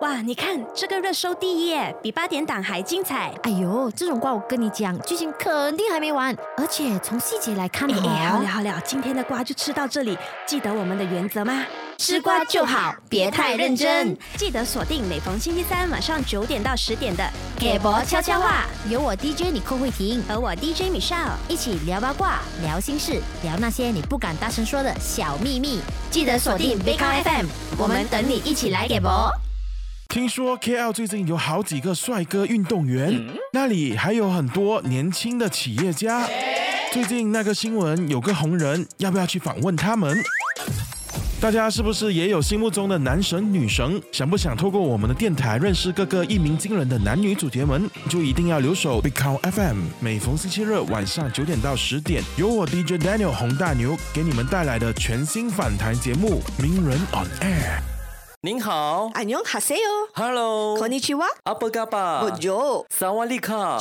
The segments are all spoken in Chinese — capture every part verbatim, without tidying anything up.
哇，你看这个热搜第一耶，比八点档还精彩。 哎呦，这种瓜我跟你讲，剧情肯定还没完，而且从细节来看哦。 哎，好了好了，今天的瓜就吃到这里，记得我们的原则吗？ 吃瓜就好，别太认真。 记得锁定每逢星期三晚上九点到十点的给博悄悄话，有我 D J 你寇慧婷和我 D J Michelle 一起聊八卦、聊心事、聊那些你不敢大声说的小秘密。记得锁定 Big F M， 我们等你一起来给博。 听说 K L 最近有好几个帅哥运动员，嗯、那里还有很多年轻的企业家。最近那个新闻有个红人，要不要去访问他们？大家是不是也有心目中的男神女神？想不想透过我们的电台认识各个一鸣惊人的男女主角们？就一定要留守 Big Cow F M， 每逢星期日晚上九点到十点，由我 D J Daniel 洪大牛给你们带来的全新访谈节目《名人 on Air》。 您好， 安妞哈塞哟 ，Hello， こんにちは， 阿布嘎巴， Bonjour， 萨瓦利卡，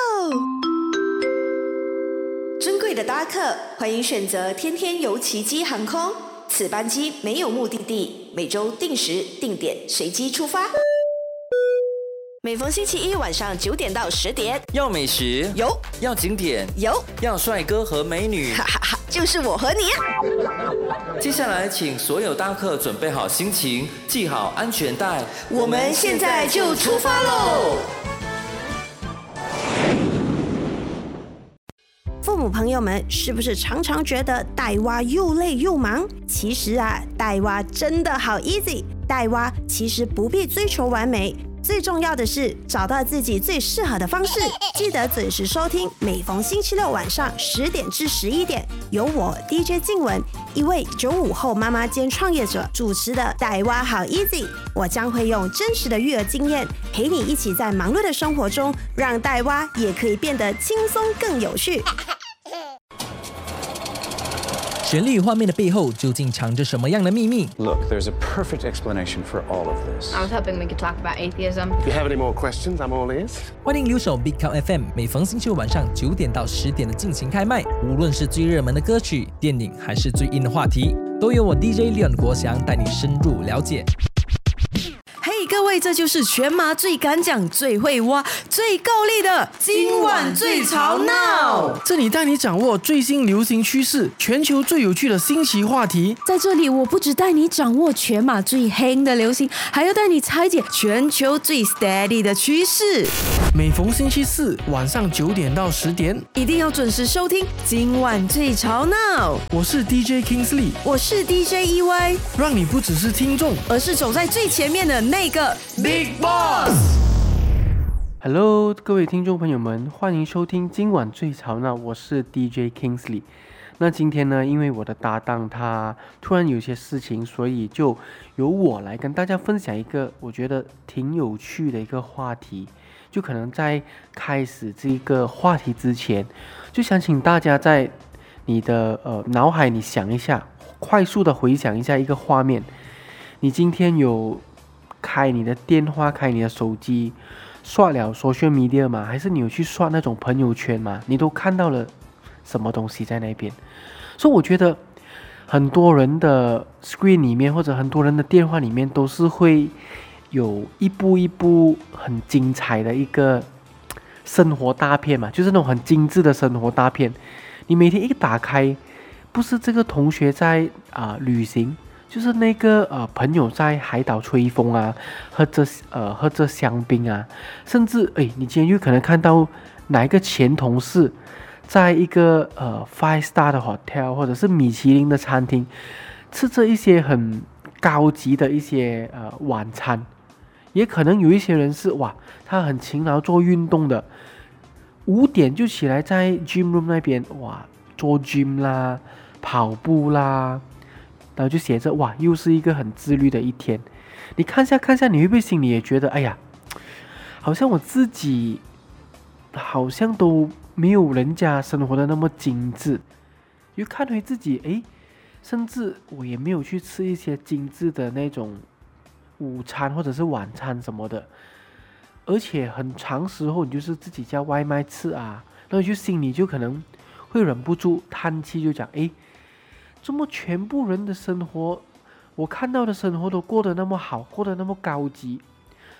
尊贵的搭客，欢迎选择天天游奇迹航空。此班机没有目的地，每周定时定点随机出发。每逢星期一晚上九点到十点， 要美食有， 要景点有， 要帅哥和美女， 哈哈哈，就是我和你啊！ 接下来，请所有搭客准备好心情，系好安全带， 我们现在就出发喽！父母朋友们，是不是常常觉得带娃又累又忙？其实啊，带娃真的好 easy。带娃其实不必追求完美，最重要的是找到自己最适合的方式。记得准时收听，每逢星期六晚上十点至十一点，由我 D J 静雯，一位九五后妈妈兼创业者主持的《带娃好 easy》，我将会用真实的育儿经验，陪你一起在忙碌的生活中，让带娃也可以变得轻松更有趣。 旋律与画面的背后究竟藏着什么样的秘密 ？Look, there's a perfect explanation for all of this. I was hoping we could talk about atheism. If you have any more questions, I'm all ears. 欢迎留守 Big Cow F M， 每逢星期六晚上九点到十点的进行开麦。无论是最热门的歌曲、电影，还是最硬的话题，都由我 D J Leon 国祥带你深入了解。 嘿、hey, 各位，这就是全马最敢讲、最会挖、最够力的今晚最吵闹。 这里带你掌握最新流行趋势，全球最有趣的新奇话题。 在这里，我不只带你掌握全马最黑的流行，还要带你拆解全球最 steady 的趋势。 每逢星期四晚上九点到十点， 一定要准时收听今晚最吵闹。 我是 D J Kingsley， 我是 D J E Y， 让你不只是听众， 而是走在最前面的那个 Big Boss。Hello， 各位听众朋友们，欢迎收听今晚最吵闹，我是 D J Kingsley。那今天呢，因为我的搭档他突然有些事情，所以就由我来跟大家分享一个我觉得挺有趣的一个话题。就可能在开始这个话题之前，就想请大家在你的呃脑海里想一下，快速的回想一下一个画面。你今天有开你的电话，开你的手机，刷了 social media 吗？还是你有去刷那种朋友圈吗？你都看到了什么东西在那边？所以我觉得很多人的 screen 里面，或者很多人的电话里面，都是会有一部一部很精彩的一个生活大片嘛，就是那种很精致的生活大片。你每天一打开，不是这个同学在啊、呃、旅行，就是那个呃朋友在海岛吹风啊，喝着呃喝着香槟啊，甚至哎，你今天又可能看到哪一个前同事在一个呃 five star 的 hotel 或者是米其林的餐厅吃着一些很高级的一些呃晚餐。也可能有一些人是哇，他很勤劳做运动的，五点就起来在 gym room 那边哇做 gym 啦、跑步啦，然后就写着哇，又是一个很自律的一天。你看下看下，你会不会心里也觉得哎呀，好像我自己好像都没有人家生活的那么精致。又看回自己，哎，甚至我也没有去吃一些精致的那种午餐或者是晚餐什么的，而且很长时候你就是自己叫外卖吃啊，然后就心里就可能会忍不住叹气，就讲诶，这么全部人的生活，我看到的生活都过得那么好，过得那么高级，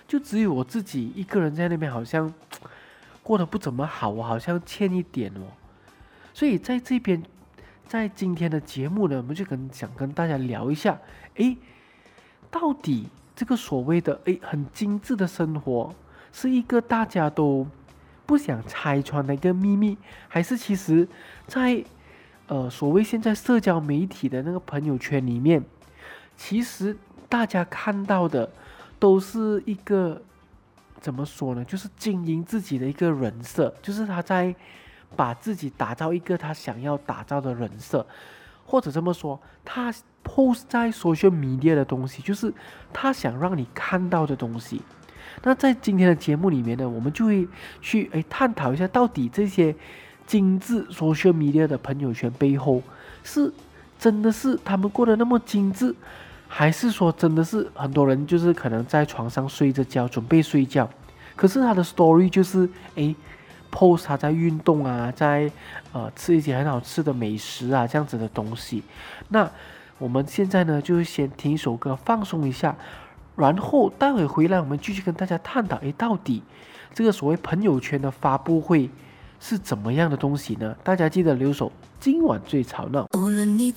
就只有我自己一个人在那边，好像过得不怎么好，我好像欠一点哦。所以在这边，在今天的节目呢，我们就跟想跟大家聊一下，诶，到底这个所谓的诶很精致的生活，是一个大家都不想拆穿的一个秘密，还是其实在呃所谓现在社交媒体的那个朋友圈里面，其实大家看到的都是一个怎么说呢？就是经营自己的一个人设，就是他在把自己打造一个他想要打造的人设，或者这么说，他 post 在 social media 的东西，就是他想让你看到的东西。那在今天的节目里面呢，我们就会去诶探讨一下，到底这些精致 social media 的朋友圈背后，是真的是他们过得那么精致，还是说真的是很多人就是可能在床上睡着觉，准备睡觉，可是他的 story 就是诶 post 他在运动啊，在呃吃一些很好吃的美食啊，这样子的东西。那我们现在呢，就先听一首歌放松一下，然后待会回来我们继续跟大家探讨，诶，到底这个所谓朋友圈的发布会是怎么样的东西呢？大家记得留守今晚最吵闹。 无论你